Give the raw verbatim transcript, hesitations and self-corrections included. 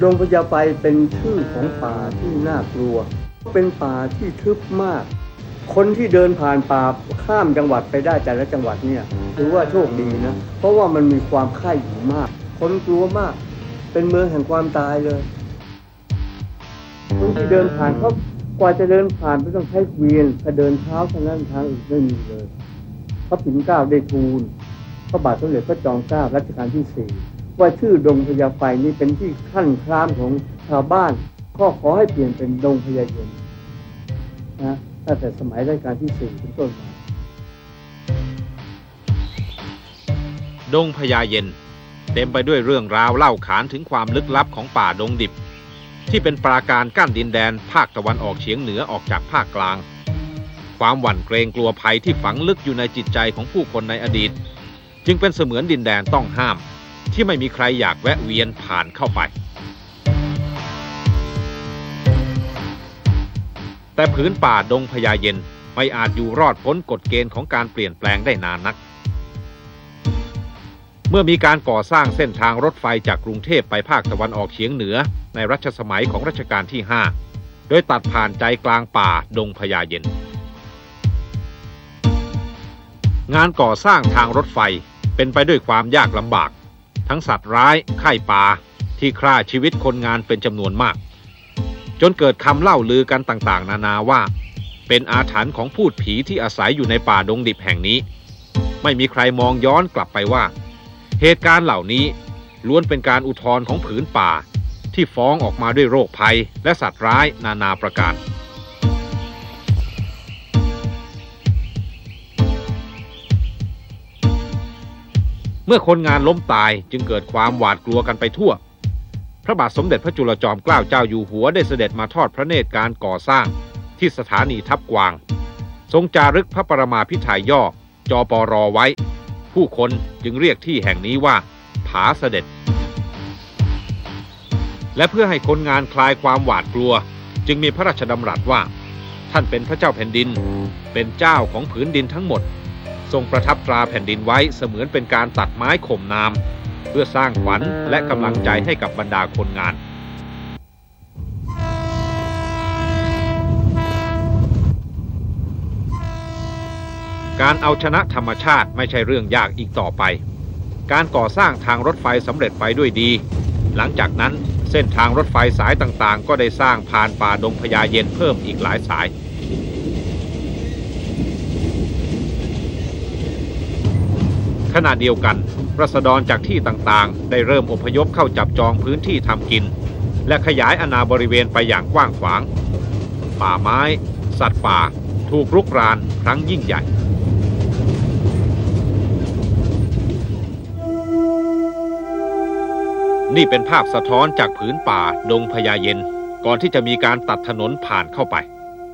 ดงพญาไฟเป็นชื่อของป่าที่น่ากลัวเป็นป่าที่ทึบมากคนที่เดินผ่านป่าข้ามจังหวัดไปได้แต่ละจังหวัดเนี่ยถือว่าโชคดีนะเพราะว่ามันมีความใคร่อยู่มากคนกลัวมากเป็นเมืองแห่งความตายเลยคนที่เดินผ่านเขากว่าจะเดินผ่านไม่ต้องใช้เกวียนถ้าเดินเท้าเท่านั้นทางอื่นไม่มีเลยพระปิ่นเกล้าได้ทูลพระบาทสมเด็จพระจอมเกล้ารัชกาลที่สี่ว่าชื่อดงพญาไฟนี้เป็นที่ขั้นครามของชาวบ้านก็ขอให้เปลี่ยนเป็นดงพญาเย็นนะตั้งแต่สมัยรัชกาลที่สี่เป็นต้นมาดงพญาเย็นเต็มไปด้วยเรื่องราวเล่าขานถึงความลึกลับของป่าดงดิบที่เป็นปราการกั้นดินแดนภาคตะวันออกเฉียงเหนือออกจากภาคกลางความหวั่นเกรงกลัวภัยที่ฝังลึกอยู่ในจิตใจของผู้คนในอดีตจึงเป็นเสมือนดินแดนต้องห้ามที่ไม่มีใครอยากแวะเวียนผ่านเข้าไปแต่ผืนป่าดงพญาเย็นไม่อาจอยู่รอดพ้นกฎเกณฑ์ของการเปลี่ยนแปลงได้นานนักเมื่อมีการก่อสร้างเส้นทางรถไฟจากกรุงเทพไปภาคตะวันออกเฉียงเหนือในรัชสมัยของรัชกาลที่ห้าโดยตัดผ่านใจกลางป่าดงพญาเย็นงานก่อสร้างทางรถไฟเป็นไปด้วยความยากลำบากทั้งสัตว์ร้ายไข้ป่าที่ฆ่าชีวิตคนงานเป็นจำนวนมากจนเกิดคำเล่าลือกันต่างๆนานาว่าเป็นอาถรรพ์ของพูดผีที่อาศัยอยู่ในป่าดงดิบแห่งนี้ไม่มีใครมองย้อนกลับไปว่าเหตุการณ์เหล่านี้ล้วนเป็นการอุทธรณ์ของผืนป่าที่ฟ้องออกมาด้วยโรคภัยและสัตว์ร้ายนานาประการเมื่อคนงานล้มตายจึงเกิดความหวาดกลัวกันไปทั่วพระบาทสมเด็จพระจุลจอมเกล้าเจ้าอยู่หัวได้เสด็จมาทอดพระเนตรการก่อสร้างที่สถานีทับกวางทรงจารึกพระปรมาภิไธยย่อจปรไว้ผู้คนจึงเรียกที่แห่งนี้ว่าผาเสด็จและเพื่อให้คนงานคลายความหวาดกลัวจึงมีพระราชดำรัสว่าท่านเป็นพระเจ้าแผ่นดินเป็นเจ้าของผืนดินทั้งหมดทรงประทับตราแผ่นดินไว้เสมือนเป็นการตัดไม้ข่มนามเพื่อสร้างขวัญและกำลังใจให้กับบรรดาคนงานการเอาชนะธรรมชาติไม่ใช่เรื่องยากอีกต่อไปการก่อสร้างทางรถไฟสำเร็จไปด้วยดีหลังจากนั้นเส้นทางรถไฟสายต่างๆก็ได้สร้างผ่านป่าดงพญาเย็นเพิ่มอีกหลายสายขณะเดียวกันราษฎรจากที่ต่างๆได้เริ่มอพยพเข้าจับจองพื้นที่ทำกินและขยายอาณาบริเวณไปอย่างกว้างขวางป่าไม้สัตว์ป่าถูกรุกรานครั้งยิ่งใหญ่นี่เป็นภาพสะท้อนจากผืนป่าดงพญาเย็นก่อนที่จะมีการตัดถนนผ่านเข้าไป